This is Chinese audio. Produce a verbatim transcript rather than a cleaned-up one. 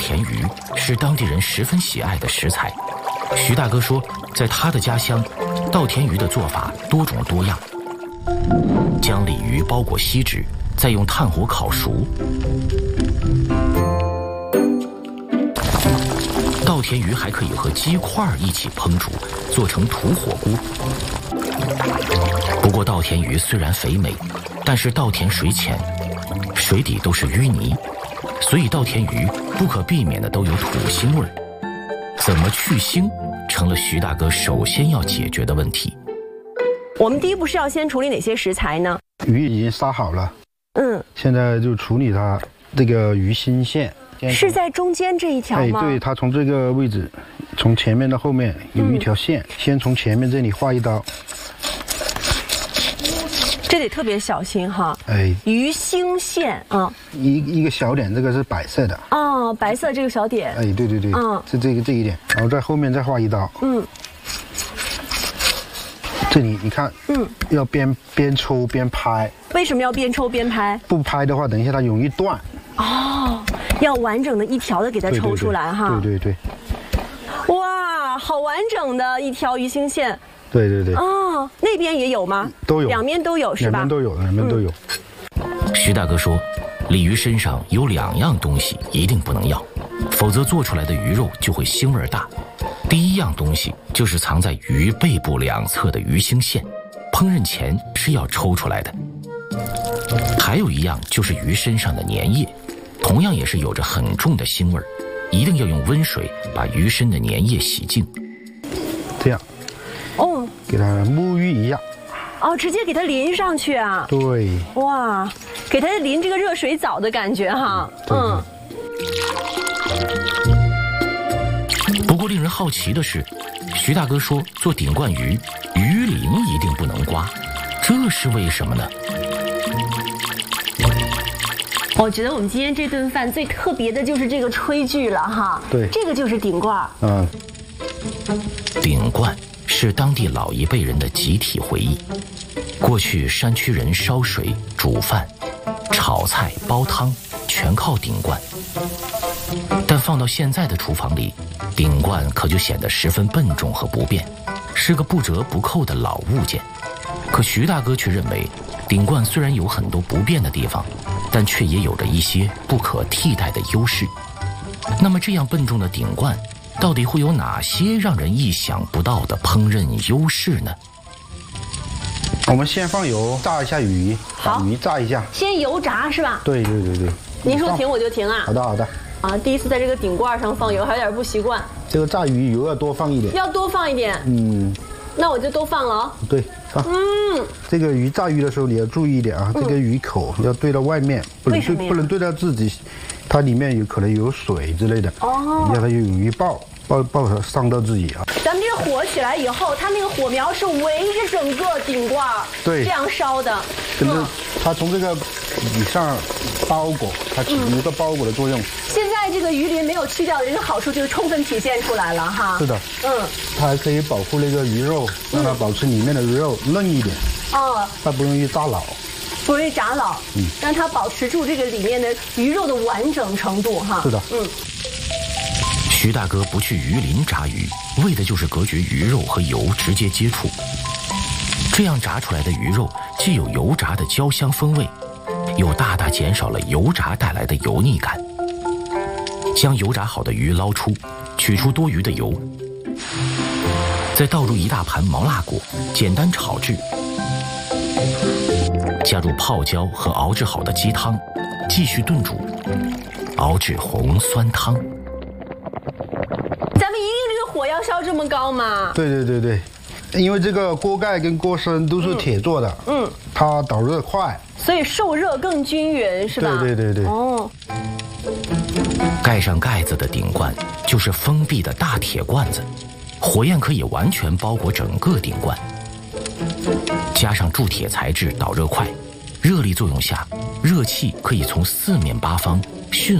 田鱼是当地人十分喜爱的食材。徐大哥说，在他的家乡，稻田鱼的做法多种多样，将鲤鱼包裹锡纸，再用炭火烤熟。稻田鱼还可以和鸡块一起烹煮，做成土火锅。不过稻田鱼虽然肥美，但是稻田水浅，水底都是淤泥，所以稻田鱼不可避免的都有土腥味儿。怎么去腥，成了徐大哥首先要解决的问题。 我们第一步是要先处理哪些食材呢？ 鱼已经杀好了， 嗯， 现在就处理它这个鱼心线。 是在中间这一条吗？ 哎，对，它从这个位置，从前面到后面有一条线，嗯、先从前面这里划一刀。 这得特别小心哈。 哎， 鱼心线啊， 一一个小点，这个是白色的。 哦，白色这个小点。 哎，对对对，嗯，是这个这一点，然后在后面再划一刀。嗯。这里你看，嗯，要边边抽边拍。 为什么要边抽边拍？ 不拍的话，等一下它容易断。 哦，要完整的一条的给它抽出来哈。 对对对。 哇，好完整的一条鱼心线。 对对对。 哦，那边也有吗？ 都有， 两面都有是吧？ 两面都有，两面都有。 嗯、徐大哥说，鲤鱼身上有两样东西一定不能要，否则做出来的鱼肉就会腥味大。第一样东西就是藏在鱼背部两侧的鱼腥线，烹饪前是要抽出来的。还有一样就是鱼身上的粘液，同样也是有着很重的腥味儿，一定要用温水把鱼身的粘液洗净。 这样， 哦， 给它沐浴一下。 哦，直接给它淋上去啊？ 对。 哇，给它淋这个热水澡的感觉哈。 嗯。 不过令人好奇的是，徐大哥说做顶冠鱼，鱼鳞一定不能刮，这是为什么呢？ 我觉得我们今天这顿饭最特别的就是这个炊具了哈。 对， 这个就是顶冠。 嗯， 顶冠是当地老一辈人的集体回忆。过去山区人烧水、煮饭、炒菜、煲汤，全靠顶冠。但放到现在的厨房里，顶冠可就显得十分笨重和不便，是个不折不扣的老物件。可徐大哥却认为，顶冠虽然有很多不便的地方，但却也有着一些不可替代的优势。那么这样笨重的顶冠，到底会有哪些让人意想不到的烹饪优势呢？ 我们先放油炸一下鱼，把鱼炸一下。 先油炸是吧？ 对对对对。 您说停我就停啊。 好的好的。 啊，第一次在这个顶冠上放油，还有点不习惯。 这个炸鱼油要多放一点。 要多放一点。 嗯。 那我就都放了哦。 对，放。嗯。这个鱼炸鱼的时候你要注意一点啊，嗯、这个鱼口要对到外面，不能对不能对到自己，它里面有可能有水之类的。哦。你让它有鱼爆。爆爆伤到自己啊！ 咱们这个火起来以后，它那个火苗是围着整个顶冠对这样烧的， 跟着它从这个以上包裹，它起一个包裹的作用。嗯、 现在这个鱼鳞没有去掉的这个好处就充分体现出来了哈。 是的，嗯，它还可以保护那个鱼肉，让它保持里面的鱼肉嫩一点。哦，它不容易炸老。 不容易炸老，嗯，让它保持住这个里面的鱼肉的完整程度哈。 是的， 嗯。 徐大哥不去鱼鳞炸鱼，为的就是隔绝鱼肉和油直接接触。这样炸出来的鱼肉既有油炸的焦香风味，又大大减少了油炸带来的油腻感。将油炸好的鱼捞出，取出多余的油，再倒入一大盘毛辣果，简单炒制，加入泡椒和熬制好的鸡汤，继续炖煮，熬至红酸汤。 咱们一定这个火要烧这么高吗？ 对对对对，因为这个锅盖跟锅身都是铁做的，嗯，它导热快， 所以受热更均匀，是吧？ 对对对对。哦。 盖上盖子的顶冠就是封闭的大铁罐子，火焰可以完全包裹整个顶冠。加上铸铁材质导热快，热力作用下，热气可以从四面八方迅